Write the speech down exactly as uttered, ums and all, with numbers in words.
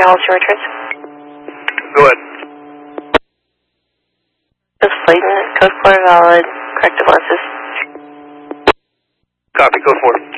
three, all your returns. Go ahead. Code Flayton, code four valid, corrective lenses. Copy, code four.